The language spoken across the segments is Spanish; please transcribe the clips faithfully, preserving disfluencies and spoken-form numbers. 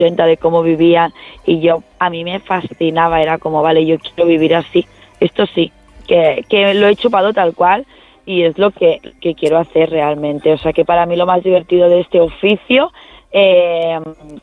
cuenta de cómo vivían, y yo, a mí me fascinaba, era como, vale, yo quiero vivir así, esto sí, que, que lo he chupado tal cual, y es lo que, que quiero hacer realmente. O sea que para mí lo más divertido de este oficio eh,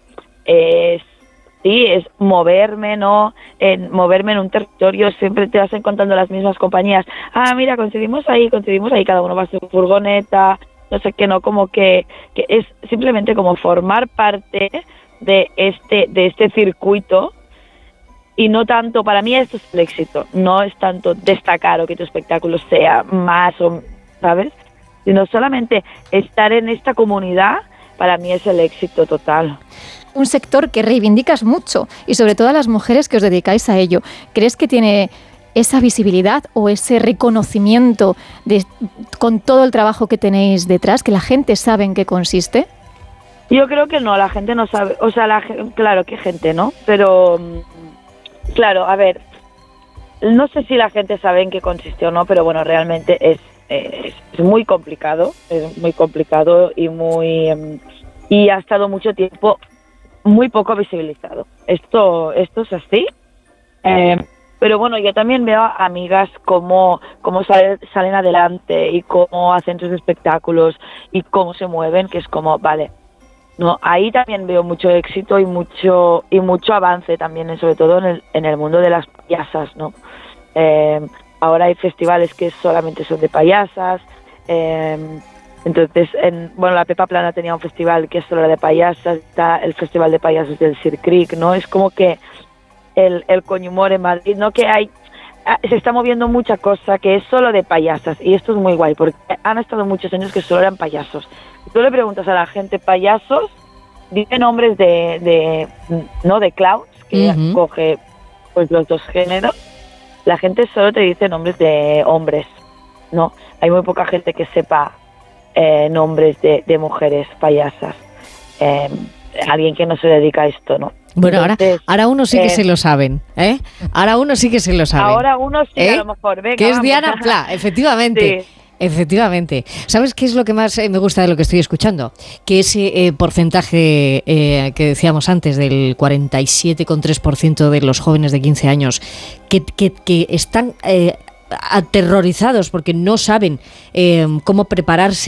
es, sí, es moverme, ¿no? En moverme en un territorio, siempre te vas encontrando las mismas compañías. Ah, mira, coincidimos ahí, coincidimos ahí, cada uno va a su furgoneta, no sé qué, no, como que, que es simplemente como formar parte de este, de este circuito. Y no tanto, para mí esto es el éxito, no es tanto destacar o que tu espectáculo sea más, o, ¿sabes? Sino solamente estar en esta comunidad, para mí es el éxito total. Un sector que reivindicas mucho, y sobre todo a las mujeres que os dedicáis a ello. ¿Crees que tiene esa visibilidad o ese reconocimiento de, con todo el trabajo que tenéis detrás, que la gente sabe en qué consiste? Yo creo que no, la gente no sabe, o sea, la, claro que gente, ¿no? Pero... Claro, a ver, no sé si la gente sabe en qué consiste o no, pero bueno, realmente es, es, es muy complicado, es muy complicado y muy um, y ha estado mucho tiempo muy poco visibilizado. Esto esto es así, eh, pero bueno, yo también veo a amigas cómo, cómo sale, salen adelante y cómo hacen sus espectáculos y cómo se mueven, que es como, vale... No, ahí también veo mucho éxito y mucho y mucho avance también, sobre todo en el, en el mundo de las payasas, ¿no? Eh, ahora hay festivales que solamente son de payasas, eh, entonces, en, bueno, la Pepa Plana tenía un festival que solo era de payasas, está el Festival de Payasos del Sir Creek, ¿no? Es como que el, el Coñhumor en Madrid, ¿no? Que hay, se está moviendo mucha cosa que es solo de payasas, y esto es muy guay, porque han estado muchos años que solo eran payasos. Si tú le preguntas a la gente payasos, dice nombres de, de no de clowns, que uh-huh. coge pues los dos géneros. La gente solo te dice nombres de hombres, ¿no? Hay muy poca gente que sepa eh, nombres de, de mujeres payasas. Eh, alguien que no se dedica a esto, ¿no? Bueno, Entonces, ahora, ahora uno sí que eh, se lo saben, ¿eh? Ahora uno sí que se lo saben. Ahora uno sí, ¿eh? A lo mejor, venga, que es vamos. Diana Pla, efectivamente. Sí. Efectivamente. ¿Sabes qué es lo que más eh, me gusta de lo que estoy escuchando? Que ese eh, porcentaje eh, que decíamos antes del cuarenta y siete coma tres por ciento de los jóvenes de quince años que, que, que están eh, aterrorizados porque no saben eh, cómo prepararse